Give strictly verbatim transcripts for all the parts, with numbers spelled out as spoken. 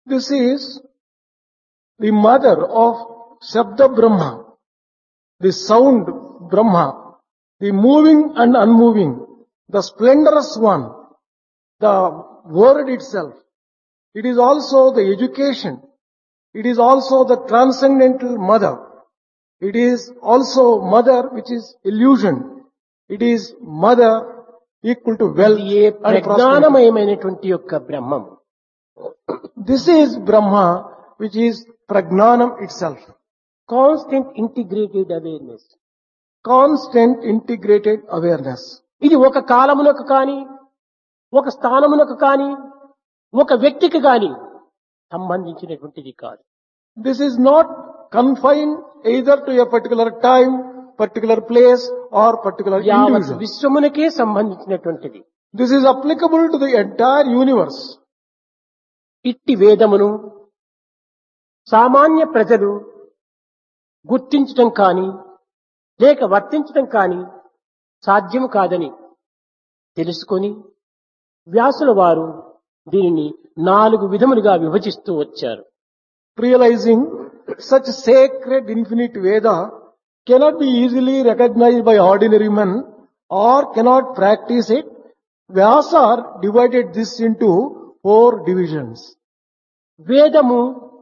This is the mother of Shabda Brahma, the sound Brahma, the moving and unmoving, the splendorous one, the word itself. It is also the education. It is also the transcendental mother. It is also mother which is illusion. It is mother equal to wealth ఇది ఏ and prosperity. ప్రజ్ఞానమయమైనటువంటి యొక్క బ్రహ్మం. This is Brahma which is Pragnanam itself. Constant integrated awareness. Constant integrated awareness. ఇది ఒక కాలమునకు కాని, ఒక స్థానమునకు కాని, ఒక వ్యక్తికి కాని సంబంధించినటువంటిది కాదు. This is not confined either to a particular time, particular place or particular యావత్ individual. విశ్వమునకే సంబంధించినటువంటిది. This is applicable to the entire universe. ఇట్టి వేదమును సామాన్య ప్రజలు గుర్తించటం కాని లేక వర్తించటం కాని సాధ్యము కాదని తెలుసుకొని వ్యాసుల వారు దీనిని నాలుగు విధములుగా విభజిస్తూ వచ్చారు. Realizing such sacred infinite Veda cannot be easily recognized by ordinary men or cannot practice it, Vyasa divided this into four divisions. వేదము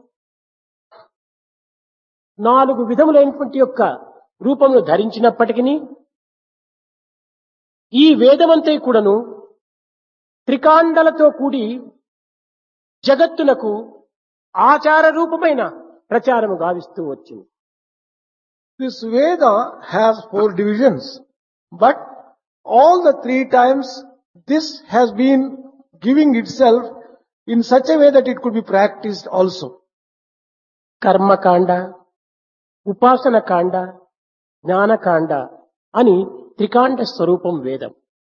నాలుగు విధములైనటువంటి యొక్క రూపమును ధరించినప్పటికీ ఈ వేదమంతా కూడాను త్రికాండలతో కూడి జగత్తునకు ఆచార రూపమైన ప్రచారము గావిస్తూ వచ్చింది. This Veda has four divisions, but all the three times this has been giving itself in such a way that it could be practiced also. కర్మకాండ, ఉపాసన కాండ, జ్ఞానకాండ అని త్రికాండ స్వరూపం వేదం.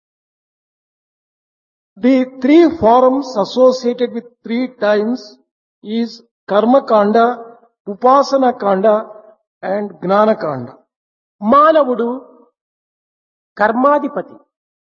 The three forms associated with three times is Karma Kanda, Upasana Kanda and Gnana Kanda. మానవుడు కర్మాధిపతి.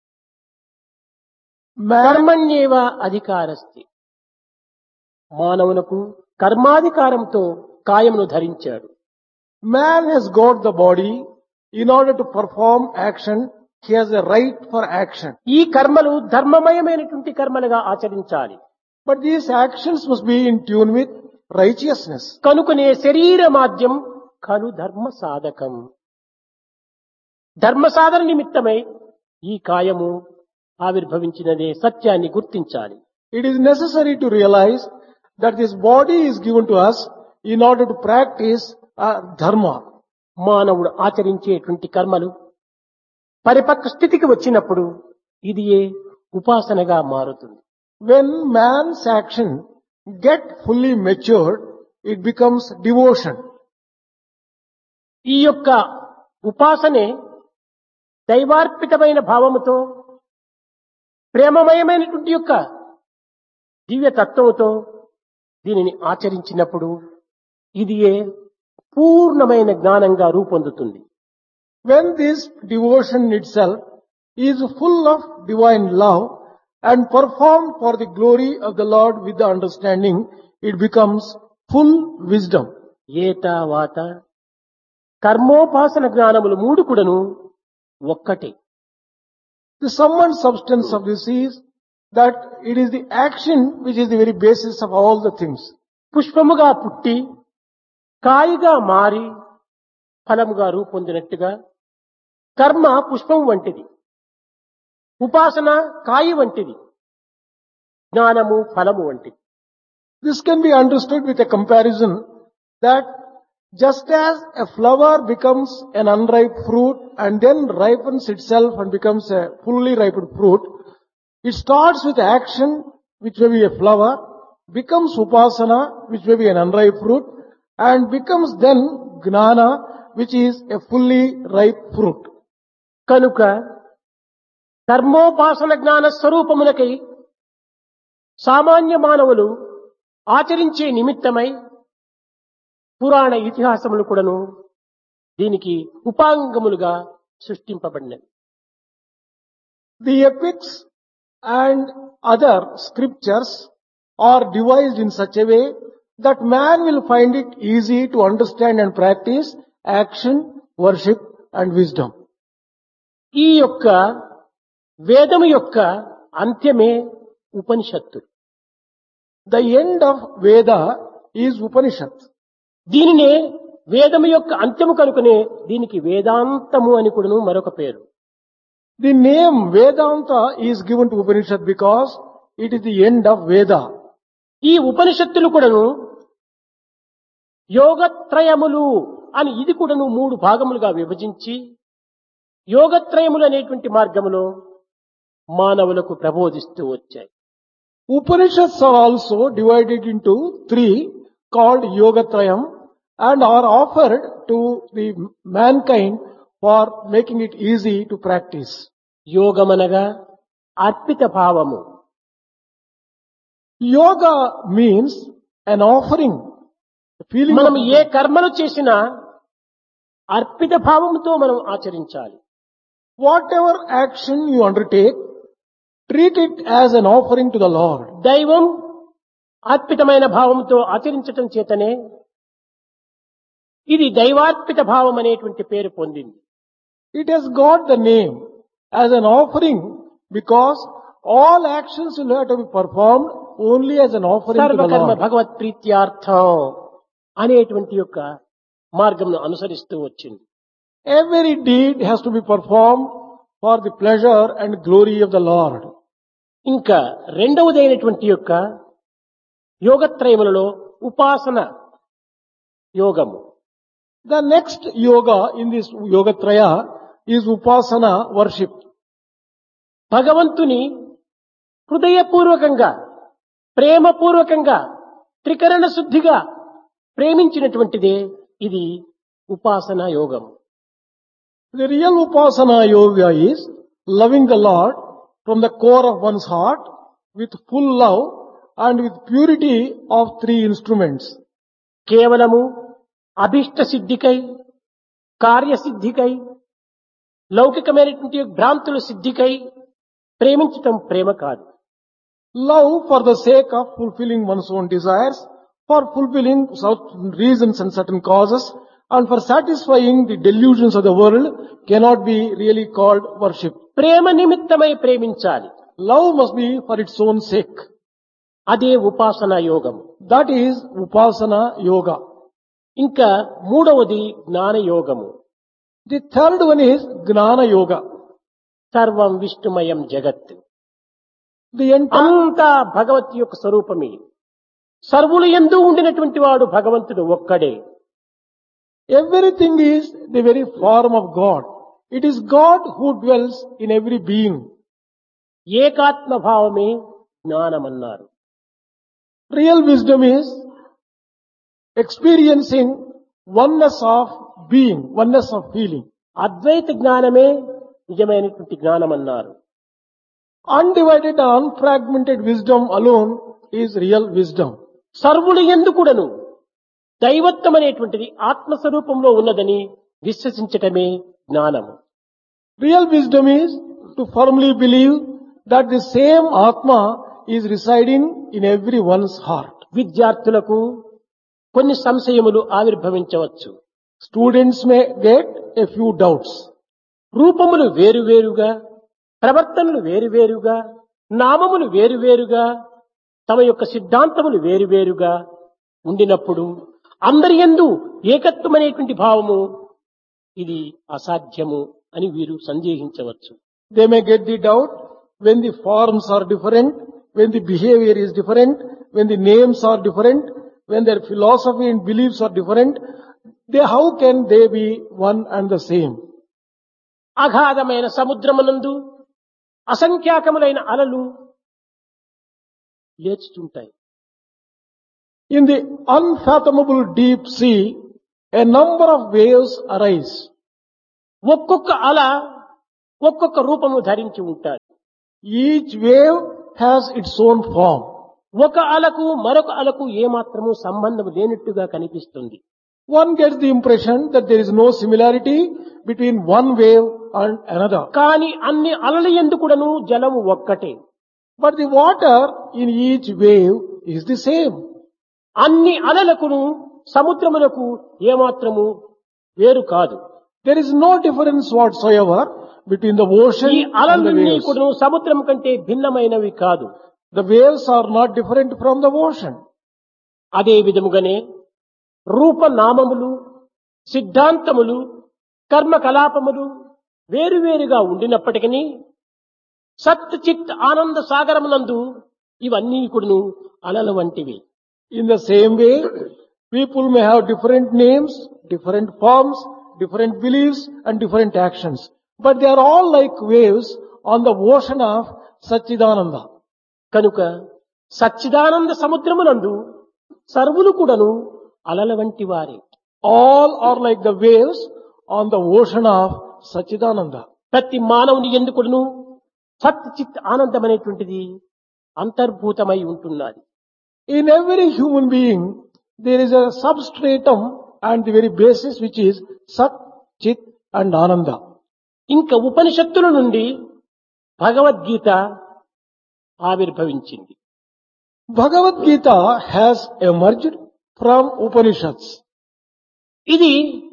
Man, కర్మణ్యేవ అధికారస్తి. మానవునకు కర్మాధికారంతో కాయమును ధరించాడు. man has got the body. In order to perform action, he has a right for action. ఈ కర్మలు ధర్మమయమైనటువంటి కర్మలుగా ఆచరించాలి. But these actions must be in tune with righteousness. కనుకనే శరీర మాధ్యం ఖలు ధర్మ సాధకం. ధర్మ సాధన నిమిత్తమై ఈ కాయము ఆవిర్భవించినదే సత్యాన్ని గుర్తించాలి. It is necessary to realize that this body is given to us in order to practice our dharma. మానవుడు ఆచరించేటువంటి కర్మలు పరిపక్వ స్థితికి వచ్చినప్పుడు ఇది ఏ ఉపాసనగా మారుతుంది. When man's action get fully matured, it becomes devotion. ఈ యొక్క ఉపాసనే దైవార్పితమైన భావముతో ప్రేమమయమైనటువంటి యొక్క దివ్య తత్వముతో దీనిని ఆచరించినప్పుడు ఇది ఏ పూర్ణమైన జ్ఞానంగా రూపొందుతుంది. When this devotion itself is full of divine love and performed for the glory of the Lord with the understanding, it becomes full wisdom. ఏత వాత కర్మోపాసన జ్ఞానములు మూడు కూడాను ఒక్కటే. The sum and substance of this is that it is the action which is the very basis of all the things. పుష్పముగా పుట్టి కాయిగా మారి ఫలముగా రూపొందినట్టుగా కర్మ పుష్పం వంటిది, ఉపాసన కాయి వంటిది, జ్ఞానము ఫలము వంటిది. This can be understood with a comparison that just as a flower becomes an unripe fruit and then ripens itself and becomes a fully ripened fruit, it starts with action which may be a flower, becomes upasana which may be an unripe fruit, and becomes then gnana which is a fully ripe fruit. కనుక కర్మోపాసన జ్ఞాన స్వరూపమునకై సామాన్య మానవులు ఆచరించే నిమిత్తమై పురాణ ఇతిహాసములు కూడాను దీనికి ఉపాంగములుగా సృష్టింపబడినవి. The epics and other scriptures are devised in such a way that man will find it easy to understand and practice action, worship and wisdom. ఈ యొక్క వేదము యొక్క అంత్యమే ఉపనిషత్తు. The end of Veda is Upanishad. దీనినే వేదము యొక్క అంత్యము కనుకనే దీనికి వేదాంతము అని కూడాను మరొక పేరు. The name Vedanta is given to Upanishad because it is the end of Veda. ఈ ఉపనిషత్తులు కూడాను యోగత్రయములు అని ఇది కూడాను మూడు భాగములుగా విభజించి యోగత్రయములు అనేటువంటి మార్గములో మానవులకు ప్రబోధిస్తూ వచ్చాయి. Upanishads are also divided into three called Yogatrayam and are offered to the mankind for making it easy to practice. యోగమనగా Arpita భావము. Yoga means an offering. The feeling మనం of- ఏ కర్మలు చేసినా అర్పిత భావముతో మనం ఆచరించాలి. Whatever action you undertake, treat it as an offering to the Lord. దైవం అర్పితమైన భావంతో ఆచరించటం చేతనే ఇది దైవార్పిత భావం అనేటువంటి పేరు పొందింది. It has got the name as an offering because all actions will have to be performed only as an offering to the సర్వకర్మ Lord. భగవత్ ప్రీత్యార్థం అనేటువంటి యొక్క మార్గంను అనుసరిస్తూ వచ్చింది. Every deed has to be performed for the pleasure and glory of the Lord. ఇంకా రెండవదైనటువంటి యొక్క యోగత్రయములలో ఉపాసన యోగము. The next yoga in this Yogatraya is Upasana worship. భగవంతుని హృదయపూర్వకంగా ప్రేమపూర్వకంగా త్రికరణ శుద్ధిగా ప్రేమించినటువంటిదే ఇది ఉపాసన యోగం. The real Upasana yoga is loving the Lord from the core of one's heart with full love and with purity of three instruments. కేవలము అభిష్ట సిద్ధికై కార్యసిద్ధికై లౌకికమైనటువంటి భ్రాంతుల సిద్ధికై ప్రేమించటం ప్రేమ కాదు. Love for the sake of fulfilling one's own desires, for fulfilling certain reasons and certain causes, and for satisfying the delusions of the world cannot be really called worship. ప్రేమ నిమిత్తమై ప్రేమించాలి. Love must be for its own sake. అదే ఉపాసన యోగం. That is Upasana yoga. ఇంకా మూడవది జ్ఞాన యోగము. The third one is Gnana yoga. సర్వం విష్ణుమయం జగత్. The entire, అంతా భగవత్ యొక్క స్వరూపమే. సర్వులు యందు ఉండినటువంటి వాడు భగవంతుడు ఒక్కడే. everything is the very form of God. It is God who dwells in every being. ఏకాత్మ భావమే జ్ఞానమన్నారు. Real wisdom is experiencing oneness of being, oneness of feeling. అద్వైత జ్ఞానమే నిజమైనటువంటి జ్ఞానమన్నారు. Undivided and unfragmented wisdom alone is real wisdom. సర్వులు యందు కూడాను దైవత్వం అనేటువంటిది ఆత్మస్వరూపంలో ఉన్నదని విశ్వసించటమే జ్ఞానము. Real wisdom is to firmly believe that the same Atma is residing in everyone's heart. విద్యార్థులకు కొన్ని సంశయములు ఆవిర్భవించవచ్చు. Students may get a few doubts. రూపములు వేరువేరుగా, ప్రవర్తనలు వేరువేరుగా, నామములు వేరువేరుగా, తమ యొక్క సిద్ధాంతములు వేరువేరుగా ఉండినప్పుడు అందరి యందు ఏకత్వం అనేటువంటి భావము ఇది అసాధ్యము అని వీరు సందేహించవచ్చు. They may get the doubt when the forms are different, when the behavior is different, when the names are different, when their philosophy and beliefs are different. They, how can they be one and the same? అగాధమైన సముద్రమునందు అసంఖ్యాకములైన అలలు లేచుతుంటాయి. In the unfathomable deep sea, a number of waves arise. ఒక్కొక్క అల ఒక్కొక్క రూపము ధరించి ఉంటాయి. Each wave has its own form. ఒక అలకు మరొక అలకు ఏమాత్రము సంబంధం లేనట్టుగా కనిపిస్తుంది. One gets the impression that there is no similarity between one wave and another. కానీ అన్ని అలల యందు కూడాను జలము ఒక్కటే. But the water in each wave is the same. అన్ని అలలకును సముద్రములకు ఏమాత్రము వేరు కాదు. There is no difference whatsoever between the ocean ఈ and the అలలన్నీ waves. కూడా సముద్రం కంటే భిన్నమైనవి కాదు. The waves are not different from the ocean. అదే విధముగానే రూపనామములు, సిద్ధాంతములు, కర్మకలాపములు వేరువేరుగా ఉండినప్పటికీ సత్ చిత్ ఆనంద సాగరమునందు ఇవన్నీ కూడాను అలల వంటివి. In the same way, people may have different names, different forms, different beliefs and different actions. But they are all like waves on the ocean of Satchidananda. కనుక సచ్చిదానంద సముద్రమునందు సర్వులు కూడాను అలల వంటి వారే. All are like the waves on the ocean of Satchidananda. ప్రతి మానవుని ఎందుకును సత్ చిత్ ఆనందం అనేటువంటిది అంతర్భూతమై ఉంటున్నది. In every human being, there is a substratum and the very basis which is Sat, Chit and Ananda. ఇంకా ఉపనిషత్తుల నుండి భగవద్గీత ఆవిర్భవించింది. Bhagavad Gita has emerged from Upanishads. ఇది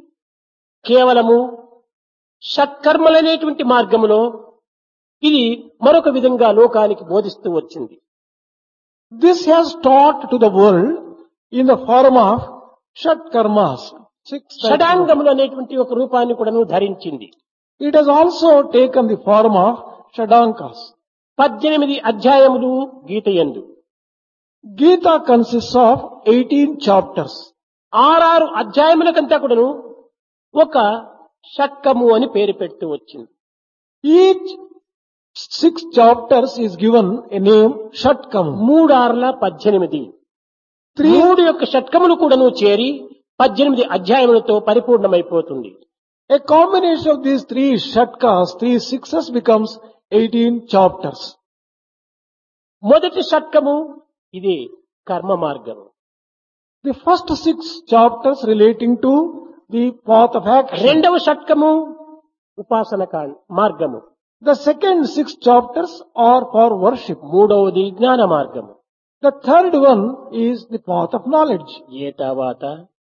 కేవలము షట్కర్మలనేటువంటి మార్గములో ఇది మరొక విధంగా లోకానికి బోధిస్తూ వచ్చింది. This has taught to the world in the form of Shat Karmas. Six types of- షడాంగములు అనేటువంటి ఒక రూపాన్ని కూడాను ధరించింది. It has also taken the form of Shadankas. పద్దెనిమిది అధ్యాయములు గీతయందు Gita consists of eighteen chapters. ఆరారు అధ్యాయములకంతా కూడాను ఒక షట్కము అని పేరు పెడుతూ వచ్చింది. Each six chapters is given a name Shatkam. మూడార్ల పద్దెనిమిది Three, మూడు యొక్క షట్కములు కూడాను చేరి పద్దెనిమిది అధ్యాయములతో పరిపూర్ణమైపోతుంది. a combination of these three Shatkas, three sixes becomes eighteen chapters. మొదటి షట్కము ఇది కర్మ మార్గము. The first six chapters relating to the path of action. రెండవ షట్కము ఉపాసన కా- మార్గము. The second six chapters are for worship. మూడవది జ్ఞాన మార్గము. The third one is the path of knowledge. ఏ తర్వాత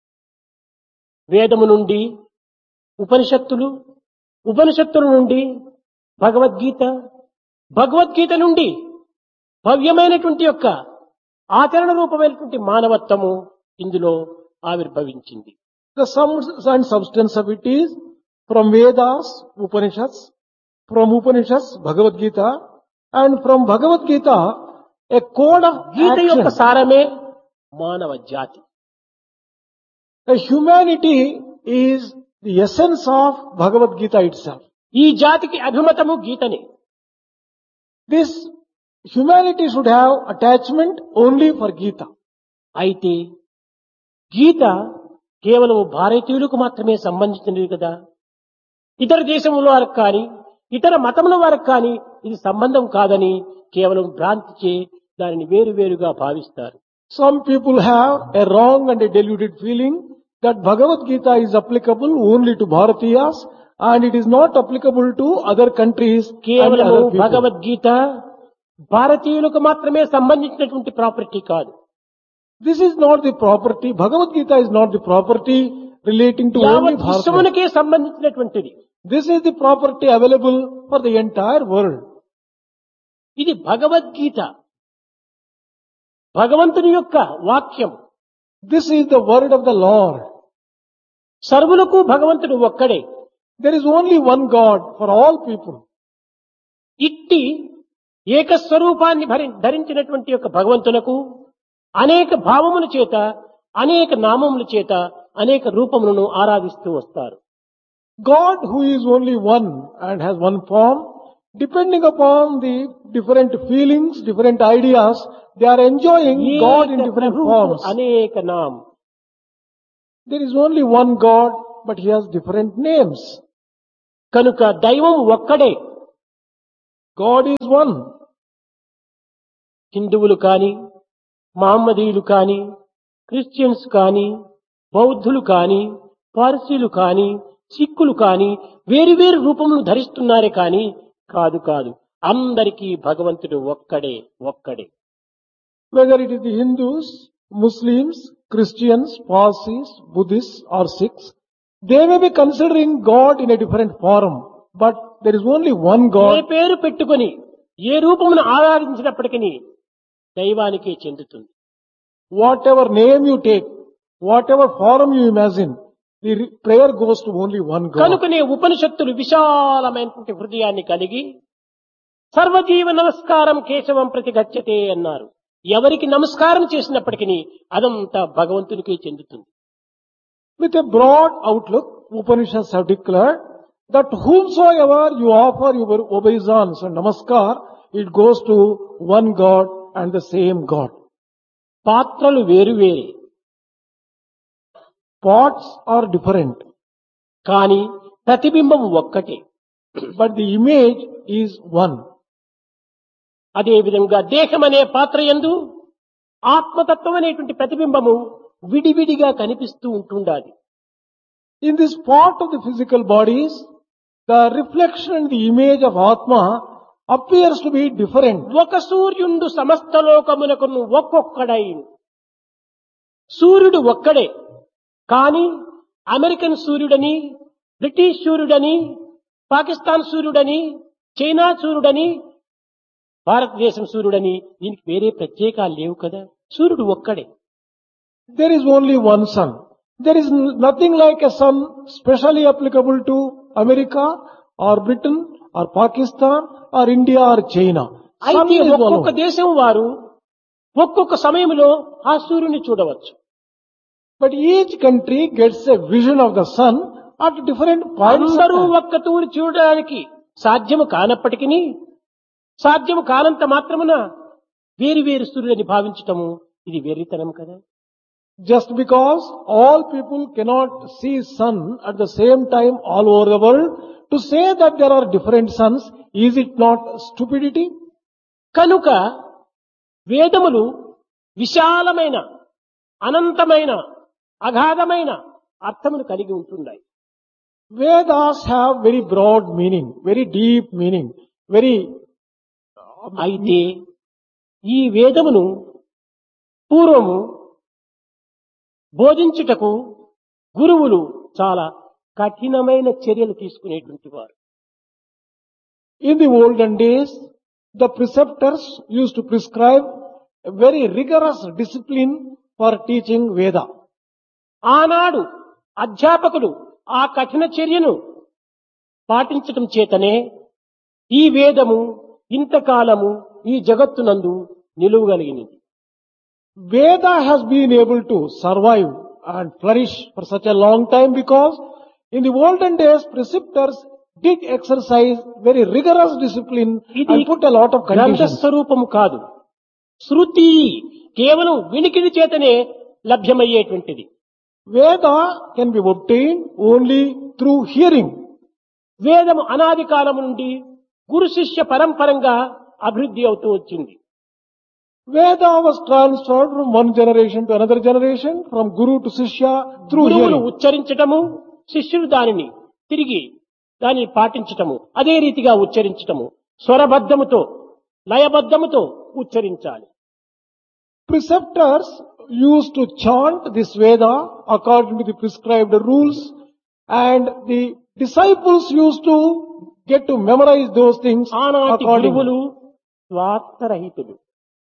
వేదము నుండి ఉపనిషత్తులు, ఉపనిషత్తుల నుండి భగవద్గీత, భగవద్గీత నుండి భవ్యమైనటువంటి యొక్క ఆచరణ రూపమైనటువంటి మానవత్వము ఇందులో ఆవిర్భవించింది. The sum and substance of it is from Vedas, Upanishads, from Upanishads, Bhagavad Gita, and from Bhagavad Gita, a code of గీత యొక్క action. సారమే మానవ జాతి. A humanity is the essence of Bhagavad Gita itself. ఈ జాతికి అభిమతము గీతనే. This humanity should have attachment only for Gita. అయితే గీత కేవలం భారతీయులకు మాత్రమే సంబంధించినది కదా. ఇతర దేశముల వారికి కానీ ఇతర మతముల వారికి కానీ ఇది సంబంధం కాదని కేవలం భ్రాంతిచే దానిని వేరు వేరుగా భావిస్తారు. Some people have a wrong and a deluded feeling that Bhagavad Gita is applicable only to Bharatiyas and it is not applicable to other countries and కేవలము other people. భగవద్గీత భారతీయులకు మాత్రమే సంబంధించినటువంటి ప్రాపర్టీ కాదు. This is not the property, Bhagavad Gita is not the property relating to only యావత్ Bharatiyas. విశ్వమునకే సంబంధించినటువంటిది. This is the property available for the entire world. ఇది భగవద్గీత భగవంతుని యొక్క వాక్యం. This is the word of the Lord. సర్వులకు భగవంతుడు ఒక్కడే. There is only one God for all people. ఇట్టి ఏకస్వరూపాన్ని భరి- ధరించినటువంటి యొక్క భగవంతునకు అనేక భావముల చేత అనేక నామముల చేత అనేక రూపములను ఆరాధిస్తూ వస్తారు. God who is only one and has one form, depending upon the different feelings, different ideas, they are enjoying God in ఏక different ప్రభువుకు forms. అనేక నామం. There is only one God, but He has different names. కనుక దైవం ఒక్కడే. God is one. హిందువులు కాని మహమ్మదీయులు కాని క్రిస్టియన్స్ కాని బౌద్ధులు కాని పార్సీలు కాని సిక్కులు కాని వేరు వేరు రూపములు ధరిస్తున్నారే కాని కాదు కాదు అందరికీ భగవంతుడు ఒక్కడే ఒక్కడే. Whether it is the Hindus, Muslims, Christians, Parsis, Buddhists or Sikhs, they may be considering God in a different form, but there is only one A God. పేరు పెట్టుకొని ఏ రూపమును ఆరాధించినప్పటికీ దైవానికే చెందుతుంది. Whatever name you take, whatever form you imagine, the re- prayer goes to only one God. కనుకనే ఉపనిషత్తులు విశాలమైనటువంటి హృదయాన్ని కలిగి సర్వజీవ నమస్కారం కేశవం ప్రతి గచ్చతే అన్నారు. ఎవరికి నమస్కారం చేసినప్పటికీ అదంతా భగవంతునికే చెందుతుంది. With a broad outlook, Upanishads have declared that whomsoever you offer your obeisance and namaskar, it goes to one God and the same God. పాత్రలు వేరు వేరే, Pots are different, కానీ ప్రతిబింబం ఒక్కటే. but the image is one. అదే విధంగా దేహం అనే పాత్ర యందు ఆత్మతత్వం అనేటువంటి ప్రతిబింబము విడివిడిగా కనిపిస్తూ ఉంటుండాలి. In this part of the physical bodies, the reflection and the image of Atma appears to be different. ఒక సూర్యుండు సమస్త లోకమునకును ఒక్కొక్కడై. సూర్యుడు ఒక్కడే, కానీ అమెరికన్ సూర్యుడని, బ్రిటిష్ సూర్యుడని, పాకిస్తాన్ సూర్యుడని, చైనా సూర్యుడని, భారతదేశం సూర్యుడని దీనికి వేరే ప్రత్యేకాలు లేవు కదా. సూర్యుడు ఒక్కడే. There is only one sun. There is n- nothing like a sun specially applicable to America or Britain or Pakistan or India or China. Sun అయితే is ఒక్కొక్క one. దేశం వారు ఒక్కొక్క సమయంలో ఆ సూర్యుని చూడవచ్చు. But each country gets a vision of the sun at different points of అందరూ time. ఒక్క తూరి చూడడానికి సాధ్యము కానప్పటికీ సాధ్యము కానంత మాత్రమున వేరు వేరు సూర్యుడిని భావించటము ఇది వెర్రితనం కదా. Just because all people cannot see sun at the same time all over the world, to say that there are different suns, is it not stupidity? కనుక వేదములు విశాలమైన అనంతమైన అగాధమైన అర్థమును కలిగి ఉంటున్నాయి. Vedas have very broad meaning, very deep meaning, very అయితే ఈ వేదమును పూర్వము బోధించుటకు గురువులు చాలా కఠినమైన చర్యలు తీసుకునేటువంటి వారు. In the olden days, the preceptors used to prescribe a very rigorous discipline for teaching Veda. ఆనాడు అధ్యాపకులు ఆ కఠిన చర్యను పాటించటం చేతనే ఈ వేదము ఇంతకాలము ఈ జగత్తునందు నిలువగలిగినది. Veda has been able to survive and flourish for such a long time because in the olden days, preceptors did exercise very rigorous discipline ఇది and put a lot of గ్రంథ conditions. స్వరూపము కాదు, శృతి కేవలం వినికిడి చేతనే లభ్యమయ్యేటువంటిది. Veda can be obtained only through hearing. వేదము అనాది కాలము నుండి గురు శిష్య పరంపరంగా అభివృద్ధి అవుతూ వచ్చింది. Veda was transferred from one generation to another generation, from guru to shishya through గురువులు hearing. ఉచ్చరించటము, శిష్యుడు దానిని తిరిగి దానిని పాటించటము, అదే రీతిగా ఉచ్చరించటము, స్వరబద్ధముతో లయబద్ధముతో ఉచ్చరించాలి. Preceptors used to chant this Veda according to the prescribed rules, and the disciples used to get to memorize those things ఆనాటి accordingly. గురువులు స్వార్థరహితులు,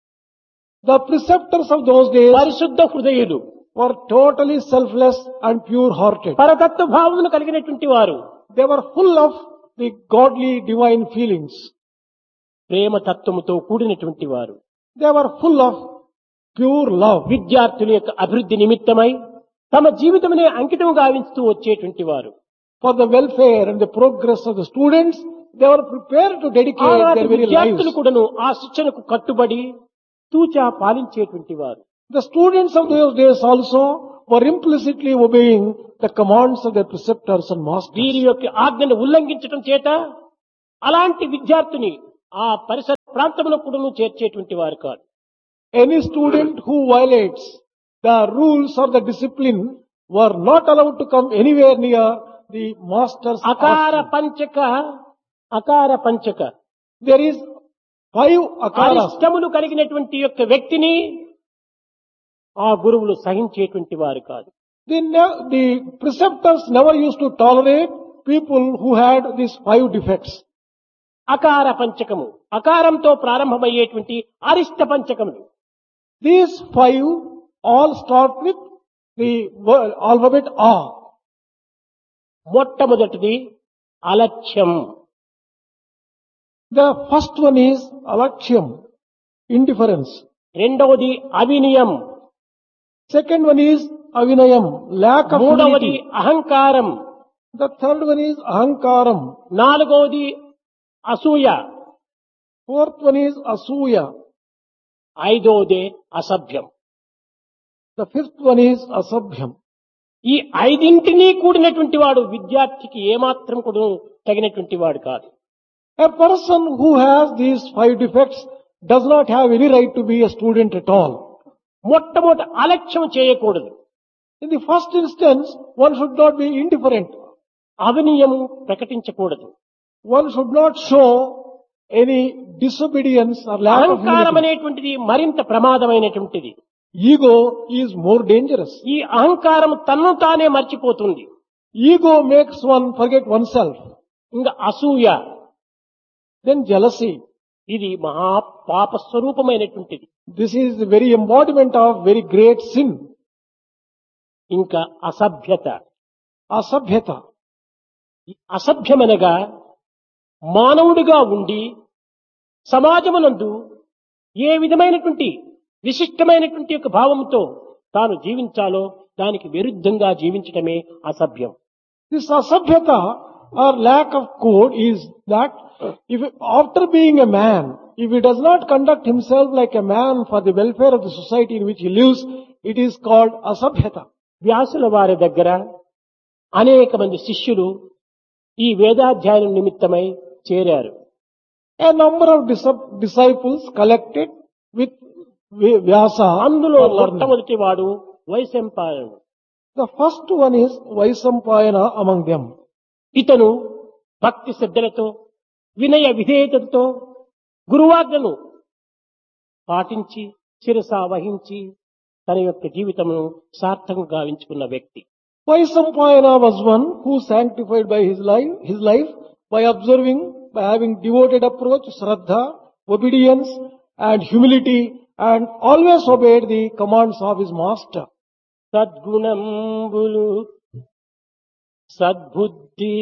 The preceptors of those days పరిశుద్ధ హృదయులు, were totally selfless and pure-hearted. పరతత్వ భావమును కలిగినటువంటి వారు, They were full of the godly divine feelings. ప్రేమ తత్వముతో కూడినటువంటి వారు. They were full of pure love. విద్యార్థుల యొక్క అభివృద్ధి నిమిత్తమై తమ జీవితమునే అంకితం గావిస్తూ వచ్చేటువంటి వారు. For the welfare and the progress of the students, they were prepared to dedicate ఆనాటి their very విద్యార్థులు lives. కూడాను ఆ శిక్షణకు కట్టుబడి తూచా పాలించేటువంటి వారు. The students of those days also were implicitly obeying the commands of their preceptors and masters. వీరి యొక్క ఆజ్ఞను ఉల్లంఘించడం చేత అలాంటి విద్యార్థిని ఆ పరిసర ప్రాంతంలో కూడాను చేర్చేటువంటి వారు కాదు. Any student who violates the rules or the discipline were not allowed to come anywhere near the master's అకార ashram. పంచక అకార పంచక There is five akaras. అరిష్టములు కలిగినటువంటి యొక్క వ్యక్తిని ఆ గురువులు సహించేటువంటి వారు కాదు. The, ne- the preceptors never used to tolerate people who had these five defects. అకార పంచకము, అకారంతో ప్రారంభమయ్యేటువంటి అరిష్ట పంచకములు. These five all start with the word, alphabet A. మొట్టమొదటిది అలక్ష్యం. The first one is alaksham, indifference. రెండవది అవినయం. Second one is avinayam, lack of మూడవది humility. అహంకారం. The third one is ahankaram. నాలుగవది అసూయ. Fourth one is asuya. ఐదవది అసభ్యం. The fifth one is asabhyam. ఈ ఐదింటినీ కూడినటువంటి వాడు విద్యార్థికి ఏమాత్రం కూడా తగినటువంటి వాడు కాదు. A person who has these five defects does not have any right to be a student at all. మొట్టమొదటి అలక్ష్యం చేయకూడదు. In the first instance, one should not be indifferent. అవినయము ప్రకటించకూడదు. One should not show any disobedience or lack of అహంకారం humility. అనేటువంటిది మరింత ప్రమాదమైనటువంటిది. Ego is more dangerous. ఈ అహంకారం తన్ను తానే మర్చిపోతుంది. Ego makes one forget oneself. ఇంకా అసూయ, Then jealousy. ఇది మహా పాప స్వరూపమైనటువంటిది. This is the very embodiment of very great sin. ఇంకా అసభ్యత. Asabhyata. ఈ అసభ్యమనగా మానవుడిగా ఉండి సమాజమునందు ఏ విధమైనటువంటి విశిష్టమైనటువంటి యొక్క భావంతో తాను జీవించాలో దానికి విరుద్ధంగా జీవించటమే అసభ్యం. This asabhyata or lack of code is that if after being a man, if he does not conduct himself like a man for the welfare of the society in which he lives, it is called asabhyata. వ్యాసుల వారి దగ్గర అనేక మంది శిష్యులు ఈ వేదాధ్యయనం నిమిత్తమై చేరారు. A number of dis- disciples collected with V- Vyasa. అందులో for learning. మొట్టమొదటి వాడు వైశంపాయనుడు. The first one is Vaisampayana among them. ఇతను భక్తి శ్రద్ధలతో వినయ విధేయతతో గురువాజ్ఞను పాటించి శిరస వహించి తన యొక్క జీవితమును సార్థకం గావించుకున్న వ్యక్తి. Vaisampayana was one who sanctified by his life, his life by observing, by having devoted approach, shraddha, obedience and humility, and always obeyed the commands of his master. సద్గుణంబులు సద్బుద్ధి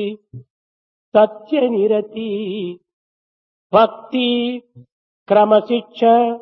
సత్య నిరతి భక్తి క్రమశిక్ష